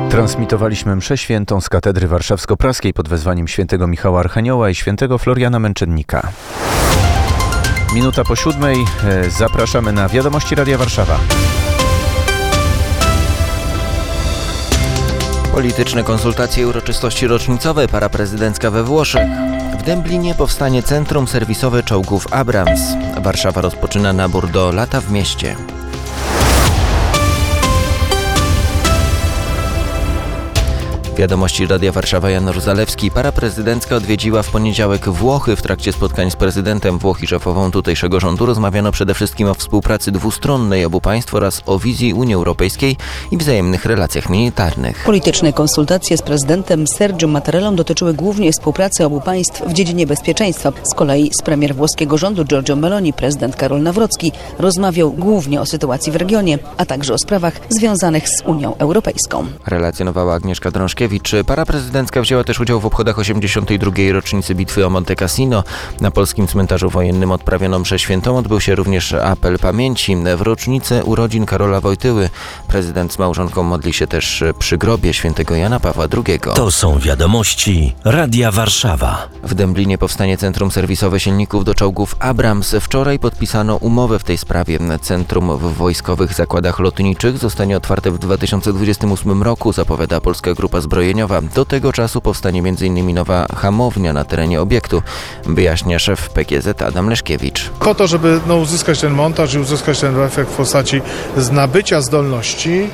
Transmitowaliśmy mszę świętą z katedry warszawsko-praskiej pod wezwaniem świętego Michała Archanioła i świętego Floriana Męczennika. Minuta po 7:00. Zapraszamy na Wiadomości Radia Warszawa. Polityczne konsultacje i uroczystości rocznicowe, para prezydencka we Włoszech. W Dęblinie powstanie centrum serwisowe czołgów Abrams. Warszawa rozpoczyna nabór do Lata w mieście. Wiadomości Radia Warszawa. Janusz Zalewski. Para prezydencka odwiedziła w poniedziałek Włochy. W trakcie spotkań z prezydentem Włoch i szefową tutejszego rządu rozmawiano przede wszystkim o współpracy dwustronnej obu państw oraz o wizji Unii Europejskiej i wzajemnych relacjach militarnych. Polityczne konsultacje z prezydentem Sergio Mattarellą dotyczyły głównie współpracy obu państw w dziedzinie bezpieczeństwa. Z kolei z premier włoskiego rządu Giorgio Meloni prezydent Karol Nawrocki rozmawiał głównie o sytuacji w regionie, a także o sprawach związanych z Unią Europejską. Relacjonowała Agnieszka Drążkiewicz. Para prezydencka wzięła też udział w obchodach 82. rocznicy bitwy o Monte Cassino. Na polskim cmentarzu wojennym odprawiono mszę świętą. Odbył się również apel pamięci. W rocznicę urodzin Karola Wojtyły prezydent z małżonką modli się też przy grobie świętego Jana Pawła II. To są Wiadomości Radia Warszawa. W Dęblinie powstanie centrum serwisowe silników do czołgów Abrams. Wczoraj podpisano umowę w tej sprawie. Centrum w wojskowych zakładach lotniczych zostanie otwarte w 2028 roku, zapowiada Polska Grupa Zbrojeniowa. Do tego czasu powstanie m.in. nowa hamownia na terenie obiektu, wyjaśnia szef PGZ Adam Leszkiewicz. Po to, żeby uzyskać ten montaż i uzyskać ten efekt w postaci nabycia zdolności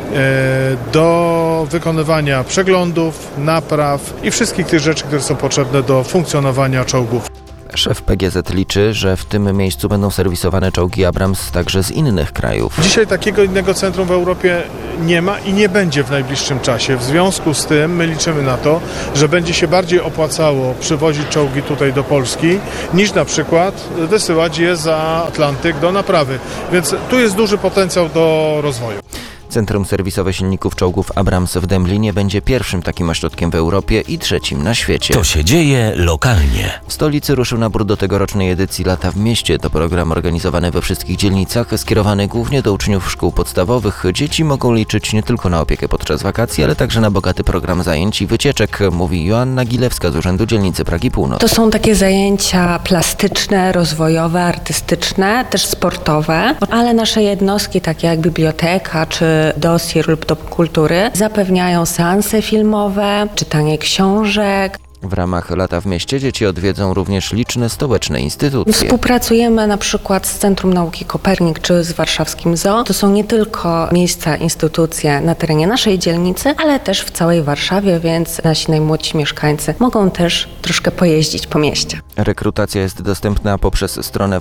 do wykonywania przeglądów, napraw i wszystkich tych rzeczy, które są potrzebne do funkcjonowania czołgów. Szef PGZ liczy, że w tym miejscu będą serwisowane czołgi Abrams także z innych krajów. Dzisiaj takiego innego centrum w Europie nie ma i nie będzie w najbliższym czasie. W związku z tym my liczymy na to, że będzie się bardziej opłacało przywozić czołgi tutaj do Polski, niż na przykład wysyłać je za Atlantyk do naprawy. Więc tu jest duży potencjał do rozwoju. Centrum serwisowe silników czołgów Abrams w Dęblinie będzie pierwszym takim ośrodkiem w Europie i trzecim na świecie. To się dzieje lokalnie. W stolicy ruszył nabór do tegorocznej edycji Lata w mieście. To program organizowany we wszystkich dzielnicach, skierowany głównie do uczniów szkół podstawowych. Dzieci mogą liczyć nie tylko na opiekę podczas wakacji, ale także na bogaty program zajęć i wycieczek, mówi Joanna Gilewska z Urzędu Dzielnicy Pragi Północ. To są takie zajęcia plastyczne, rozwojowe, artystyczne, też sportowe, ale nasze jednostki, takie jak biblioteka czy dossier lub dom kultury, zapewniają seanse filmowe, czytanie książek. W ramach Lata w mieście dzieci odwiedzą również liczne stołeczne instytucje. Współpracujemy na przykład z Centrum Nauki Kopernik czy z warszawskim Zoo. To są nie tylko miejsca, instytucje na terenie naszej dzielnicy, ale też w całej Warszawie, więc nasi najmłodsi mieszkańcy mogą też troszkę pojeździć po mieście. Rekrutacja jest dostępna poprzez stronę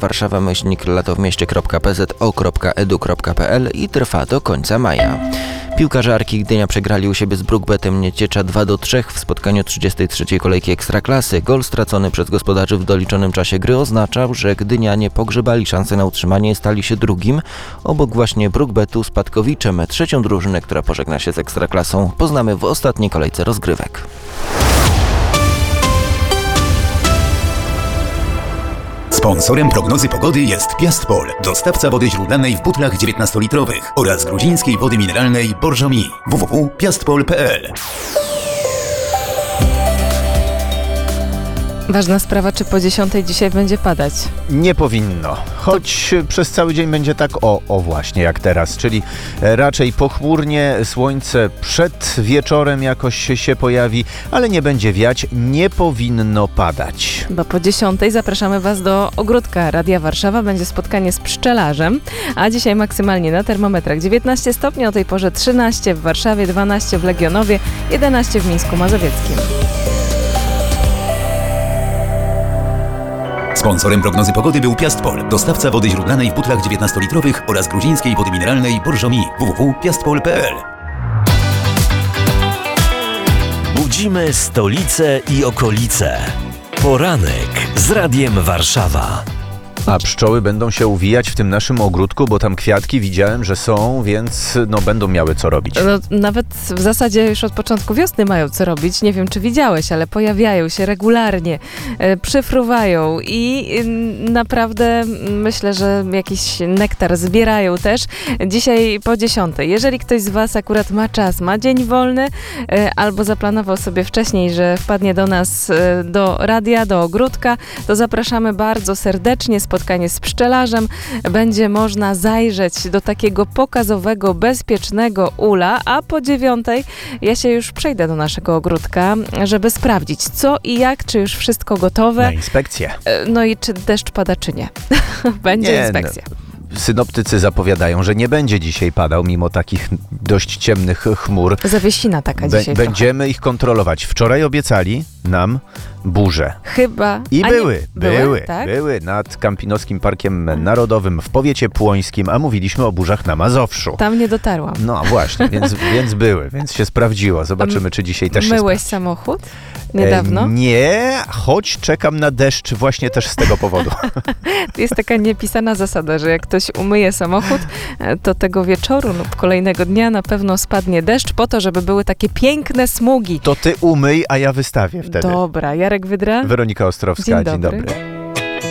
warszawa-latowmieście.pzo.edu.pl i trwa do końca maja. Piłkarze Arki Gdynia przegrali u siebie z Brukbetem Nieciecza 2-3 w spotkaniu 33. kolejki Ekstraklasy. Gol stracony przez gospodarzy w doliczonym czasie gry oznaczał, że Gdynianie pogrzebali szansę na utrzymanie i stali się drugim, obok właśnie Brukbetu spadkowiczem. Trzecią drużynę, która pożegna się z Ekstraklasą, poznamy w ostatniej kolejce rozgrywek. Sponsorem prognozy pogody jest Piastpol, dostawca wody źródlanej w butlach 19-litrowych oraz gruzińskiej wody mineralnej Borżomi. www.piastpol.pl. Ważna sprawa, czy po 10:00 dzisiaj będzie padać? Nie powinno, choć przez cały dzień będzie tak właśnie jak teraz, czyli raczej pochmurnie, słońce przed wieczorem jakoś się pojawi, ale nie będzie wiać, nie powinno padać. Bo po 10:00 zapraszamy Was do ogródka Radia Warszawa, będzie spotkanie z pszczelarzem, a dzisiaj maksymalnie na termometrach 19 stopni, o tej porze 13 w Warszawie, 12 w Legionowie, 11 w Mińsku Mazowieckim. Sponsorem prognozy pogody był Piastpol, dostawca wody źródlanej w butlach 19-litrowych oraz gruzińskiej wody mineralnej Borżomi. www.piastpol.pl. Budzimy stolicę i okolice. Poranek z Radiem Warszawa. A pszczoły będą się uwijać w tym naszym ogródku, bo tam kwiatki widziałem, że są, więc będą miały co robić. No, nawet w zasadzie już od początku wiosny mają co robić. Nie wiem, czy widziałeś, ale pojawiają się regularnie, przyfruwają i naprawdę myślę, że jakiś nektar zbierają też. Dzisiaj po 10. Jeżeli ktoś z Was akurat ma czas, ma dzień wolny albo zaplanował sobie wcześniej, że wpadnie do nas do radia, do ogródka, to zapraszamy bardzo serdecznie. Spotkanie z pszczelarzem. Będzie można zajrzeć do takiego pokazowego, bezpiecznego ula, a po 9 ja się już przejdę do naszego ogródka, żeby sprawdzić co i jak, czy już wszystko gotowe. Na inspekcję. No i czy deszcz pada, czy nie. Będzie inspekcja. Synoptycy zapowiadają, że nie będzie dzisiaj padał, mimo takich dość ciemnych chmur. Zawiesina taka dzisiaj Będziemy ich kontrolować. Wczoraj obiecali nam burze. Chyba. I były, tak? były nad Kampinosskim Parkiem Narodowym w powiecie płońskim, a mówiliśmy o burzach na Mazowszu. Tam nie dotarłam. No właśnie, więc były, więc się sprawdziło. Zobaczymy, czy dzisiaj też się Myłeś sprawdzi. samochód niedawno? Nie, choć czekam na deszcz właśnie też z tego powodu. Jest taka niepisana zasada, że jak ktoś umyje samochód, to tego wieczoru lub kolejnego dnia na pewno spadnie deszcz po to, żeby były takie piękne smugi. To ty umyj, a ja wystawię wtedy. Dobra, Jarek Wydra. Weronika Ostrowska, Dzień dobry. Dzień dobry.